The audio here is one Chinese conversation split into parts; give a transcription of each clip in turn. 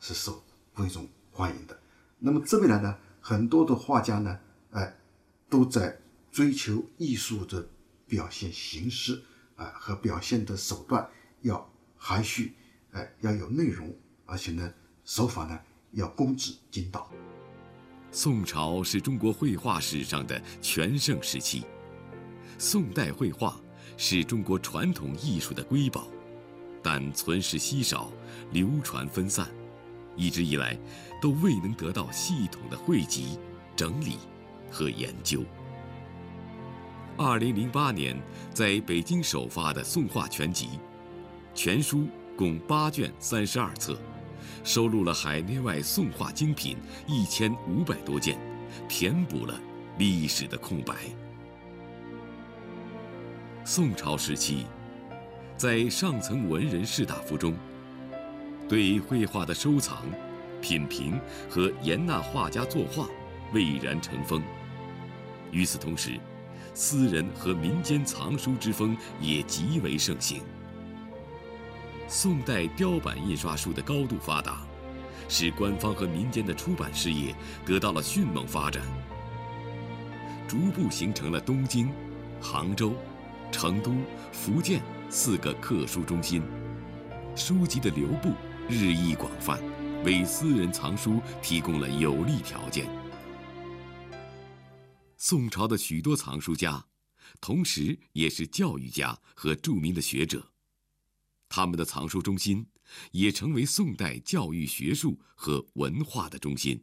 是受贵重欢迎的。那么这边来呢，很多的画家呢，都在追求艺术的表现形式和表现的手段要含蓄，要有内容，而且呢手法呢要工致精到。 宋朝是中国绘画史上的全盛时期，宋代绘画是中国传统艺术的瑰宝，但存世稀少，流传分散，一直以来都未能得到系统的汇集、整理和研究。2008年在北京首发的宋画全集，全书共8卷32册，收录了海内外宋画精品1500多件，填补了历史的空白。宋朝时期，在上层文人士大夫中，对绘画的收藏、品评和严纳画家作画蔚然成风。与此同时，私人和民间藏书之风也极为盛行。宋代雕版印刷术的高度发达，使官方和民间的出版事业得到了迅猛发展，逐步形成了东京、杭州、成都、福建4个刻书中心，书籍的流布日益广泛，为私人藏书提供了有利条件。宋朝的许多藏书家，同时也是教育家和著名的学者，他们的藏书中心也成为宋代教育学术和文化的中心。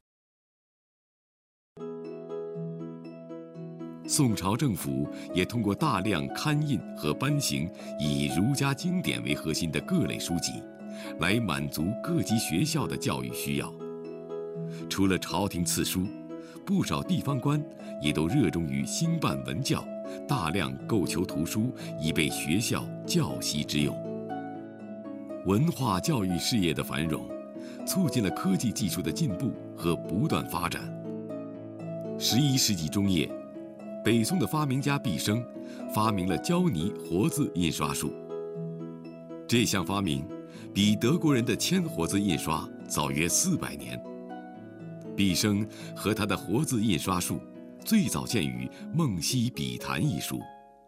宋朝政府也通过大量刊印和颁行以儒家经典为核心的各类书籍，来满足各级学校的教育需要。除了朝廷赐书，不少地方官也都热衷于兴办文教，大量购求图书，以备学校教习之用。文化教育事业的繁荣，促进了科技技术的进步和不断发展。11世纪中叶，北宋的发明家毕升发明了胶泥活字印刷术。这项发明比德国人的铅活字印刷早约400年。毕升和他的活字印刷术最早见于《梦溪笔谈》一书。《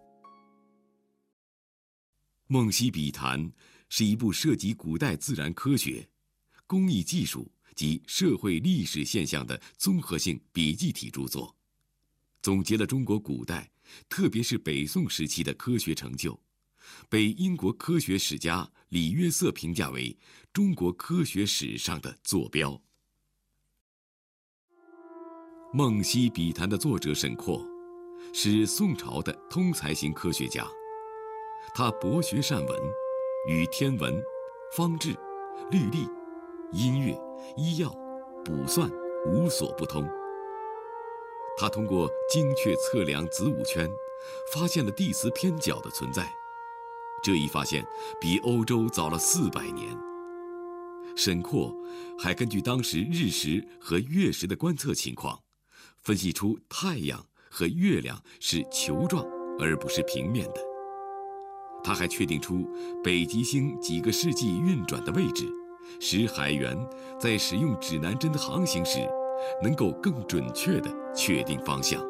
梦溪笔谈》是一部涉及古代自然科学、工艺技术及社会历史现象的综合性笔记体著作，总结了中国古代，特别是北宋时期的科学成就，被英国科学史家李约瑟评价为中国科学史上的坐标。《梦溪笔谈》的作者沈括是宋朝的通才型科学家，他博学善文，与天文、方志、律历、音乐、医药、卜算无所不通。他通过精确测量子午圈，发现了地磁偏角的存在。这一发现比欧洲早了400年。沈括还根据当时日食和月食的观测情况，分析出太阳和月亮是球状而不是平面的。他还确定出北极星几个世纪运转的位置，使海员在使用指南针的航行时，能够更准确地确定方向。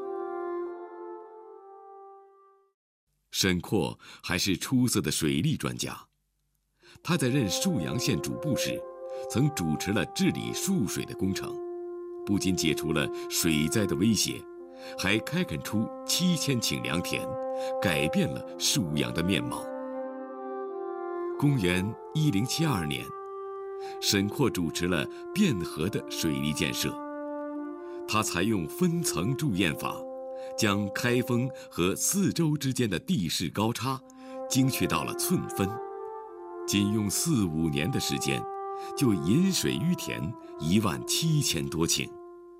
沈括还是出色的水利专家，他在任沭阳县主簿时，曾主持了治理沭水的工程，不仅解除了水灾的威胁，还开垦出7000顷良田，改变了沭阳的面貌。公元1072年，沈括主持了汴河的水利建设。他采用分层筑堰法，将开封和四周之间的地势高差精确到了寸分，仅用4-5年的时间，就引水于田17000多顷。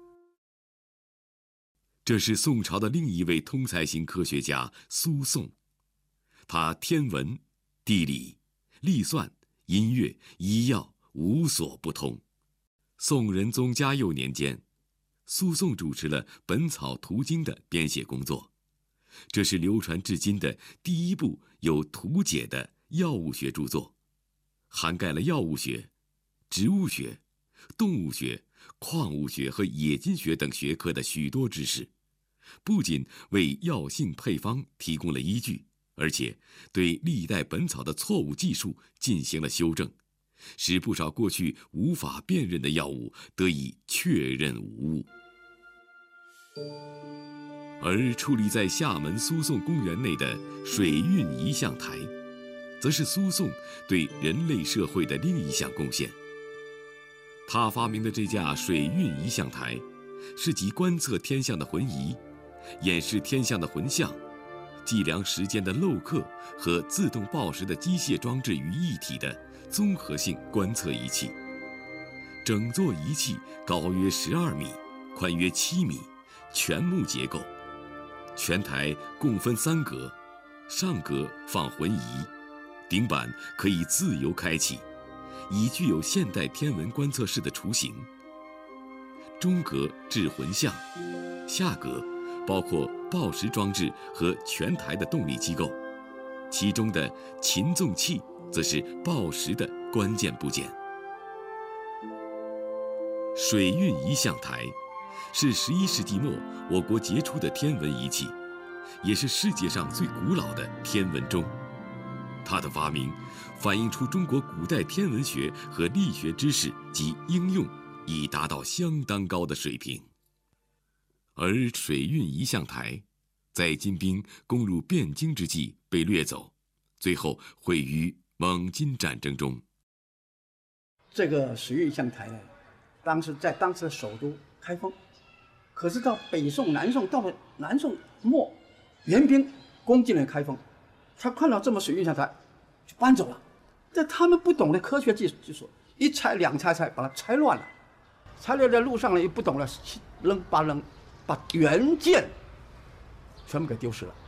这是宋朝的另一位通才型科学家苏颂，他天文、地理、历算、音乐、医药无所不通。宋仁宗嘉佑年间，苏颂主持了《本草图经》的编写工作，这是流传至今的第一部有图解的药物学著作，涵盖了药物学、 植物学、动物学、矿物学和冶金学等学科的许多知识，不仅为药性配方提供了依据，而且对历代本草的错误技术进行了修正，使不少过去无法辨认的药物得以确认无误。而矗立在厦门苏颂公园内的水运仪象台，则是苏颂对人类社会的另一项贡献。他发明的这架水运仪象台，是集观测天象的浑仪、演示天象的浑象、计量时间的漏刻和自动报时的机械装置于一体的综合性观测仪器。整座仪器高约12米，宽约7米，全木结构。全台共分3格，上格放浑仪，顶板可以自由开启，已具有现代天文观测室的雏形。中格置浑象，下格包括报时装置和全台的动力机构，其中的擒纵器则是报时的关键部件。水运仪象台是11世纪末我国杰出的天文仪器，也是世界上最古老的天文钟。它的发明反映出中国古代天文学和力学知识及应用已达到相当高的水平。而水运仪象台在金兵攻入汴京之际被掠走，最后毁于蒙金战争中。 这个水运仪象台呢，当时在当时的首都开封，可是到北宋、南宋，到了南宋末，元兵攻进了开封，他看到这么水运仪象台，就搬走了。这他们不懂的科学技术，一拆两拆，把它拆乱了，拆乱在路上了，又不懂了，把原件全部给丢失了。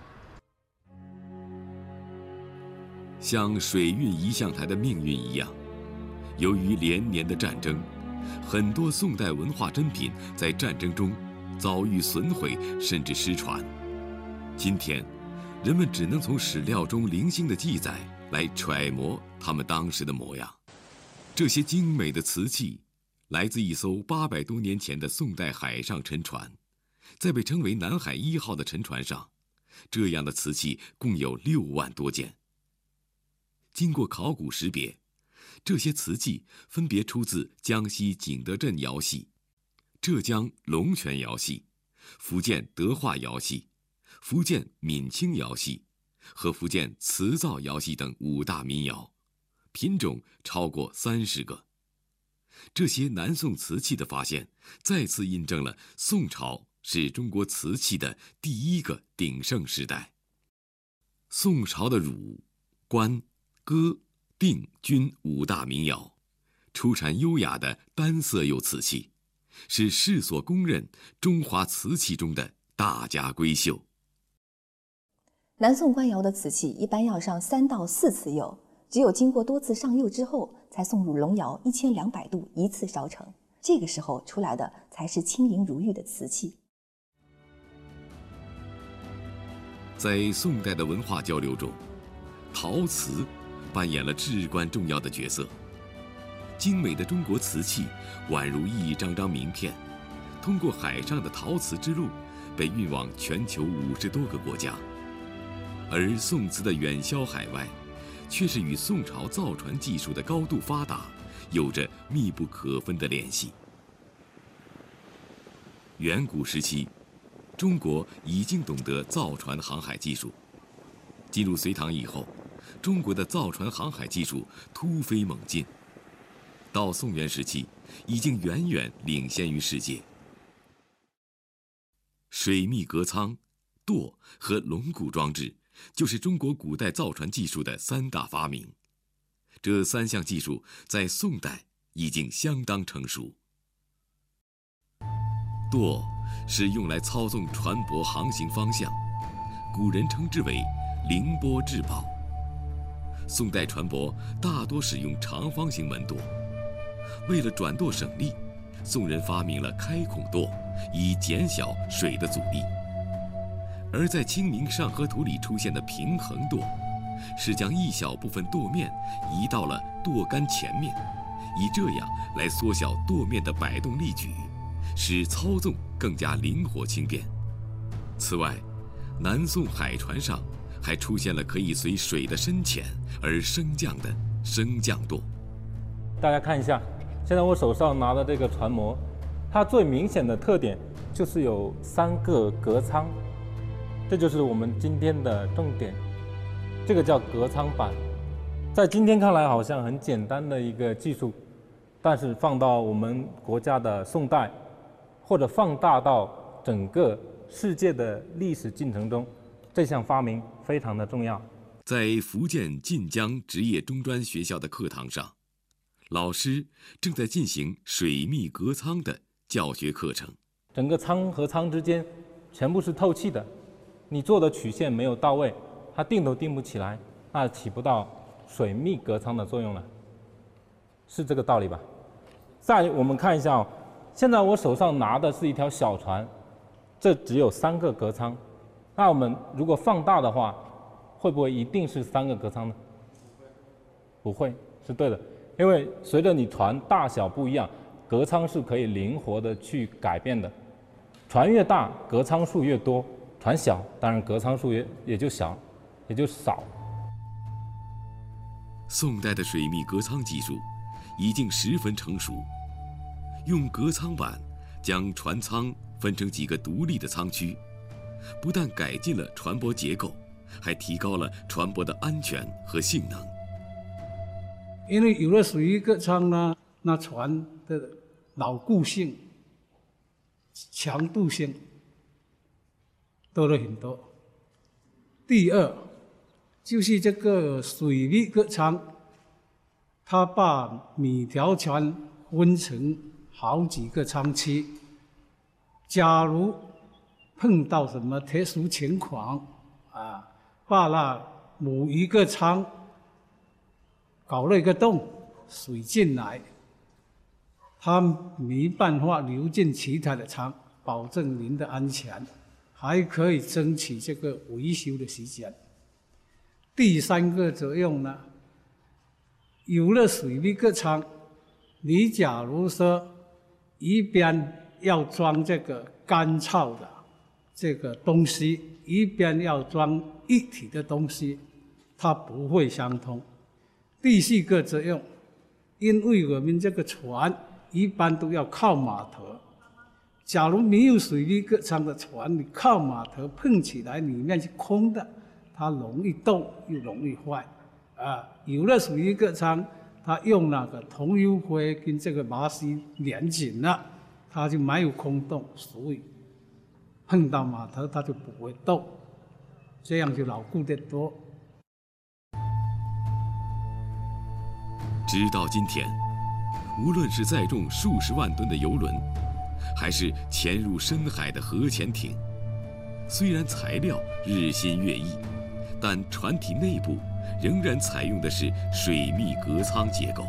像水运仪象台的命运一样，由于连年的战争，很多宋代文化珍品在战争中遭遇损毁，甚至失传。今天，人们只能从史料中零星的记载来揣摩他们当时的模样。这些精美的瓷器来自一艘800多年前的宋代海上沉船，在被称为南海1号的沉船上，这样的瓷器共有6万多件。经过考古识别，这些瓷器分别出自江西景德镇窑系、浙江龙泉窑系、福建德化窑系、福建闽清窑系和福建瓷灶窑系等5大民窑，品种超过30个。这些南宋瓷器的发现，再次印证了宋朝是中国瓷器的第一个鼎盛时代。宋朝的汝、关、哥、定、均5大民窑，出产优雅的单色釉瓷器，是世所公认中华瓷器中的大家闺秀。 南宋官窑的瓷器一般要上3到4次釉，只有经过多次上釉之后，才送入龙窑1200度一次烧成。这个时候出来的才是轻盈如玉的瓷器。 在宋代的文化交流中，陶瓷扮演了至关重要的角色。精美的中国瓷器宛如一张张名片，通过海上的陶瓷之路，被运往全球50多个国家。而宋瓷的远销海外，却是与宋朝造船技术的高度发达有着密不可分的联系。远古时期，中国已经懂得造船航海技术。进入隋唐以后，中国的造船航海技术突飞猛进，到宋元时期，已经远远领先于世界。水密隔舱、舵和龙骨装置，就是中国古代造船技术的3大发明。这3项技术在宋代已经相当成熟。舵是用来操纵船舶航行方向，古人称之为凌波制宝。宋代船舶大多使用长方形门舵，为了转舵省力，宋人发明了开孔舵，以减小水的阻力。而在《清明上河图》里出现的平衡舵，是将一小部分舵面移到了舵杆前面， 以这样来缩小舵面的摆动力矩，使操纵更加灵活轻便。此外，南宋海船上还出现了可以随水的深浅而升降的升降舵。 大家看一下，现在我手上拿的这个船模，它最明显的特点就是有3个隔舱，这就是我们今天的重点。这个叫隔舱板，在今天看来好像很简单的一个技术，但是放到我们国家的宋代，或者放大到整个世界的历史进程中，这项发明非常的重要。 在福建晋江职业中专学校的课堂上，老师正在进行水密隔舱的教学课程。 整个舱和舱之间全部是透气的，你做的曲线没有到位，它定都定不起来，那起不到水密隔舱的作用了，是这个道理吧？再我们看一下现在我手上拿的是一条小船，这只有3个隔舱，那我们如果放大的话，会不会一定是3个隔舱呢？不会，是对的，因为随着你船大小不一样，隔舱是可以灵活的去改变的。船越大，隔舱数越多；船小，当然隔舱数也就小，也就少。 宋代的水密隔舱技术已经十分成熟，用隔舱板将船舱分成几个独立的舱区，不但改进了船舶结构，还提高了船舶的安全和性能。 因为有了水密隔舱呢，那船的牢固性、强度性多了很多。第二，就是这个水密隔舱，它把每条船分成好几个舱区。假如碰到什么特殊情况把那某一个舱搞了一个洞，水进来，它没办法流进其他的舱，保证您的安全，还可以争取这个维修的时间。第3个作用呢，有了水密隔舱，你假如说一边要装这个干燥的这个东西，一边要装液体的东西，它不会相通。第4个作用，因为我们这个船一般都要靠码头，假如没有水密隔舱的船，你靠码头碰起来里面是空的，它容易动又容易坏有了水密隔舱，它用那个桐油灰跟这个麻丝连紧了，它就没有空洞，所以碰到码头它就不会动，这样就牢固得多。 直到今天，无论是载重数十万吨的邮轮，还是潜入深海的核潜艇，虽然材料日新月异，但船体内部仍然采用的是水密隔舱结构。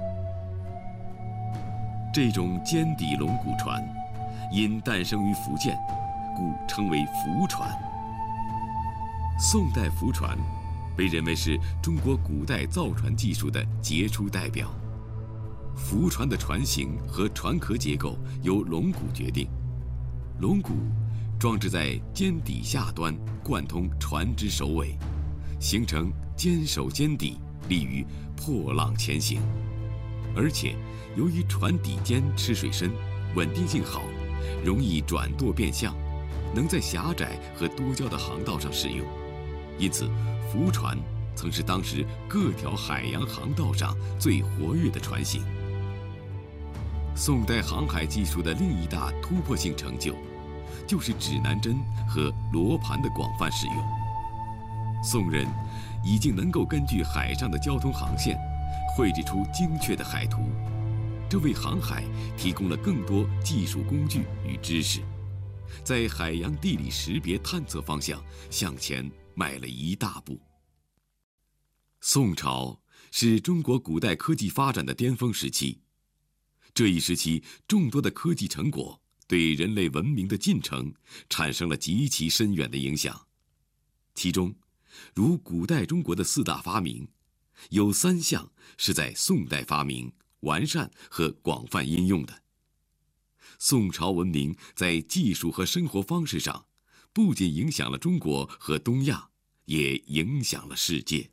这种尖底龙骨船因诞生于福建，故称为福船。宋代福船被认为是中国古代造船技术的杰出代表。福船的船型和船壳结构由龙骨决定，龙骨装置在尖底下端，贯通船只首尾，形成坚守尖底，利于破浪前行。而且由于船底尖吃水深，稳定性好，容易转舵变向，能在狭窄和多礁的航道上使用，因此福船曾是当时各条海洋航道上最活跃的船型。宋代航海技术的另一大突破性成就，就是指南针和罗盘的广泛使用。宋人已经能够根据海上的交通航线，绘制出精确的海图，这为航海提供了更多技术工具与知识，在海洋地理识别探测方向向前迈了一大步。宋朝是中国古代科技发展的巅峰时期，这一时期众多的科技成果对人类文明的进程产生了极其深远的影响。其中，如古代中国的4大发明，有3项是在宋代发明完善和广泛应用的。宋朝文明在技术和生活方式上，不仅影响了中国和东亚，也影响了世界。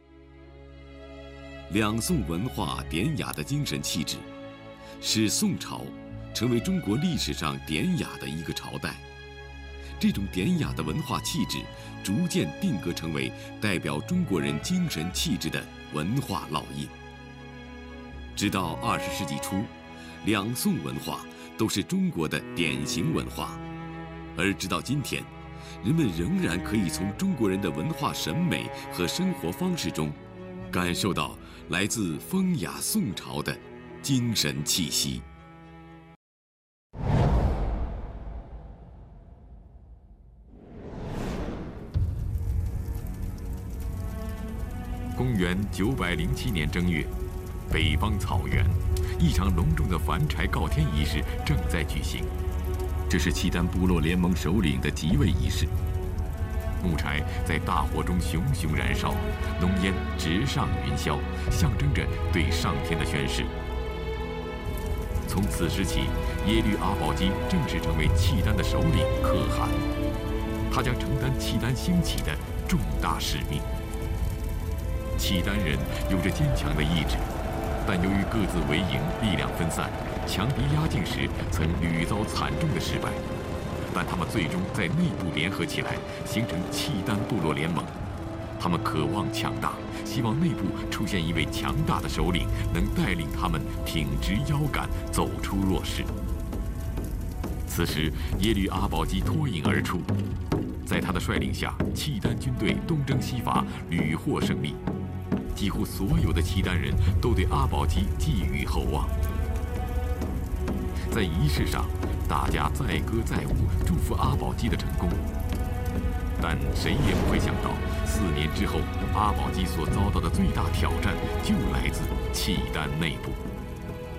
两宋文化典雅的精神气质，使宋朝成为中国历史上典雅的一个朝代。这种典雅的文化气质，逐渐定格成为代表中国人精神气质的文化烙印。直到20世纪初，两宋文化都是中国的典型文化，而直到今天，人们仍然可以从中国人的文化审美和生活方式中，感受到来自风雅宋朝的精神气息。 公元907年正月，北方草原，一场隆重的凡柴告天仪式正在举行。这是契丹部落联盟首领的即位仪式。木柴在大火中熊熊燃烧，浓烟直上云霄，象征着对上天的宣誓。从此时起，耶律阿保机正式成为契丹的首领可汗，他将承担契丹兴起的重大使命。契丹人有着坚强的意志，但由于各自为营，力量分散，强敌压境时曾屡遭惨重的失败。但他们最终在内部联合起来，形成契丹部落联盟。他们渴望强大，希望内部出现一位强大的首领，能带领他们挺直腰杆，走出弱势。此时，耶律阿保机脱颖而出，在他的率领下，契丹军队东征西伐，屡获胜利。几乎所有的契丹人都对阿保机寄予厚望。在仪式上，大家载歌载舞，祝福阿保机的成功。但谁也不会想到，4年之后，阿保机所遭到的最大挑战就来自契丹内部。